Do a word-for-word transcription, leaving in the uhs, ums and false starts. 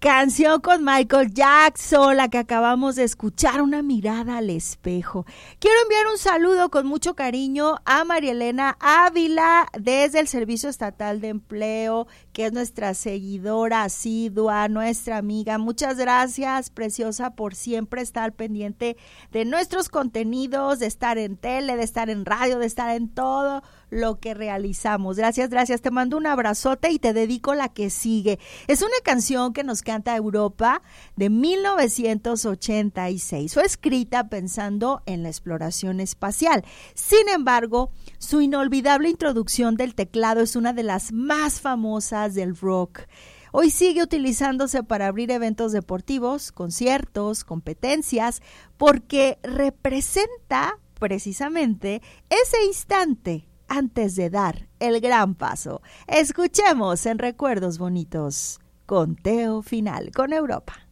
Canción con Michael Jackson, la que acabamos de escuchar, Una mirada al espejo. Quiero enviar un saludo con mucho cariño a María Elena Ávila desde el Servicio Estatal de Empleo, que es nuestra seguidora asidua, nuestra amiga. Muchas gracias, preciosa, por siempre estar pendiente de nuestros contenidos, de estar en tele, de estar en radio, de estar en todo lo que realizamos. Gracias, gracias. Te mando un abrazote y te dedico la que sigue. Es una canción que nos canta Europa de mil novecientos ochenta y seis. Fue escrita pensando en la exploración espacial. Sin embargo, su inolvidable introducción del teclado es una de las más famosas del rock. Hoy sigue utilizándose para abrir eventos deportivos, conciertos, competencias, porque representa precisamente ese instante antes de dar el gran paso. Escuchemos en Recuerdos Bonitos, Conteo Final con Europa.